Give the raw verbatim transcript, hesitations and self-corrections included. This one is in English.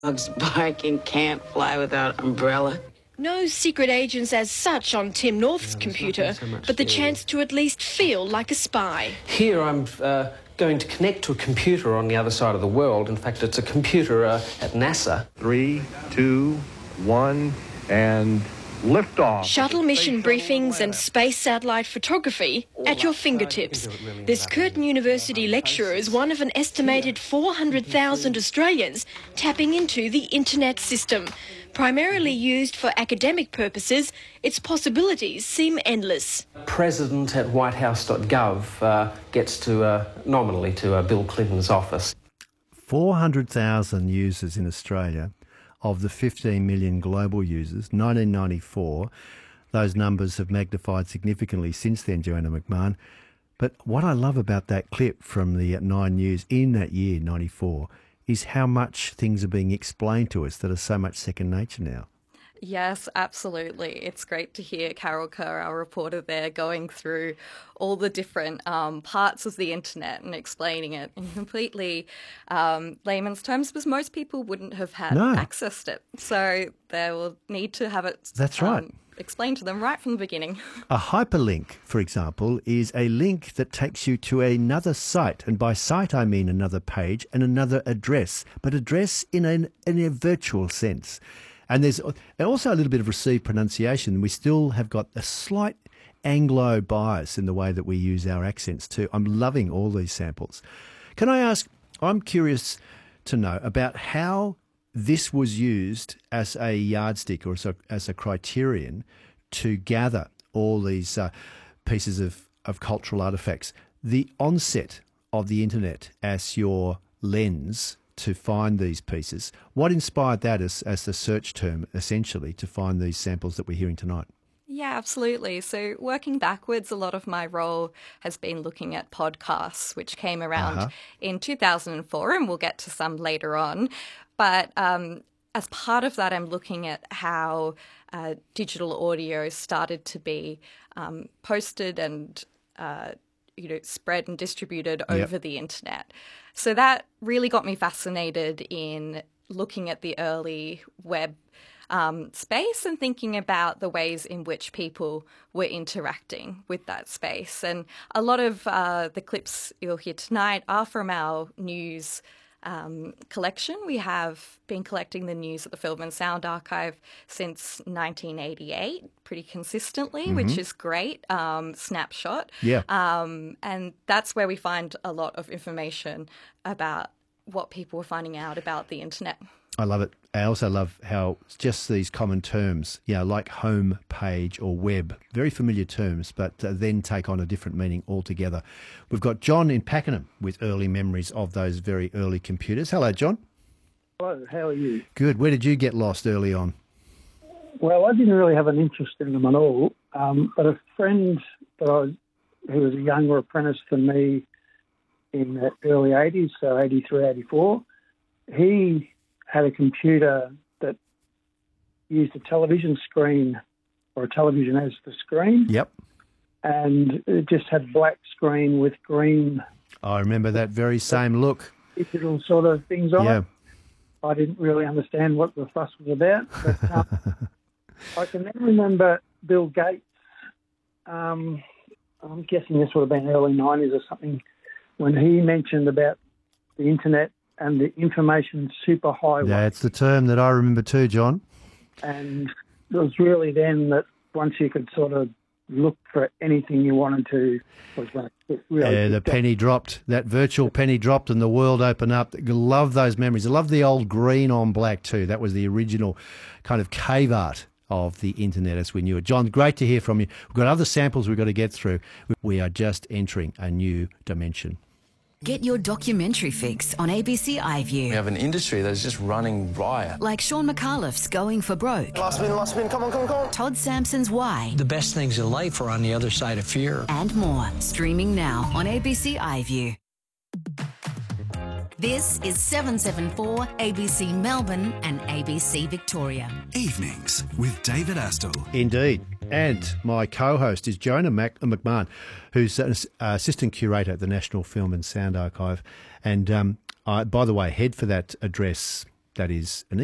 Dogs barking, can't fly without umbrella. No secret agents as such on Tim North's no, computer, so but the chance to at least feel like a spy. Here I'm uh, going to connect to a computer on the other side of the world. In fact, it's a computer uh, at NASA. Three, two, one, and liftoff. Shuttle mission briefings and space satellite photography at your fingertips. This Curtin University lecturer is one of an estimated four hundred thousand Australians tapping into the internet system. Primarily used for academic purposes, its possibilities seem endless. President at whitehouse dot gov uh, gets to, uh, nominally, to uh, Bill Clinton's office. four hundred thousand users in Australia. Of the fifteen million global users, nineteen ninety-four, those numbers have magnified significantly since then, Joanna McMahon. But what I love about that clip from the Nine News in that year, ninety-four, is how much things are being explained to us that are so much second nature now. Yes, absolutely. It's great to hear Carol Kerr, our reporter there, going through all the different um, parts of the internet and explaining it in completely um, layman's terms, because most people wouldn't have had no. access to it. So they will need to have it That's um, right. explained to them right from the beginning. A hyperlink, for example, is a link that takes you to another site. And by site, I mean another page and another address, but address in, an, in a virtual sense. And there's also a little bit of received pronunciation. We still have got a slight Anglo bias in the way that we use our accents too. I'm loving all these samples. Can I ask, I'm curious to know about how this was used as a yardstick or as a, as a criterion to gather all these uh, pieces of, of cultural artefacts. The onset of the internet as your lens to find these pieces. What inspired that as, as the search term, essentially, to find these samples that we're hearing tonight? Yeah, absolutely. So working backwards, a lot of my role has been looking at podcasts, which came around uh-huh. in two thousand four, and we'll get to some later on. But um, as part of that, I'm looking at how uh, digital audio started to be um, posted and uh, you know, spread and distributed yep. over the internet. So that really got me fascinated in looking at the early web um, space and thinking about the ways in which people were interacting with that space. And a lot of uh, the clips you'll hear tonight are from our news Um, collection. We have been collecting the news at the Film and Sound Archive since nineteen eighty-eight, pretty consistently, mm-hmm. which is great. Um, snapshot. Yeah. Um, and that's where we find a lot of information about what people were finding out about the internet. I love it. I also love how just these common terms, you know, like home page or web, very familiar terms, but uh, then take on a different meaning altogether. We've got John in Pakenham with early memories of those very early computers. Hello, John. Hello, how are you? Good. Where did you get lost early on? Well, I didn't really have an interest in them at all, um, but a friend that I was, who was a younger apprentice than me in the early eighties, so eighty-three, eighty-four, he had a computer that used a television screen or a television as the screen. Yep. And it just had black screen with green. I remember that very same look. Digital sort of things on yeah. it. I didn't really understand what the fuss was about. But um, I can then remember Bill Gates, um, I'm guessing this would have been early nineties or something, when he mentioned about the internet and the information superhighway. Yeah, it's the term that I remember too, John. And it was really then that once you could sort of look for anything you wanted to, was when it really yeah, the penny dropped. That virtual penny dropped and the world opened up. I love those memories. I love the old green on black too. That was the original kind of cave art of the internet as we knew it. John, great to hear from you. We've got other samples we've got to get through. We are just entering a new dimension. Get your documentary fix on A B C iView. We have an industry that's just running riot. Like Sean McAuliffe's Going for Broke. Last spin, last spin, come on, come on, come on. Todd Sampson's Why. The best things in life are on the other side of fear. And more. Streaming now on A B C iView. This is seven seven four A B C Melbourne and A B C Victoria. Evenings with David Astle. Indeed. And my co-host is Joanna Mac- McMahon, who's an assistant curator at the National Film and Sound Archive. And um, I, by the way, head for that address That is an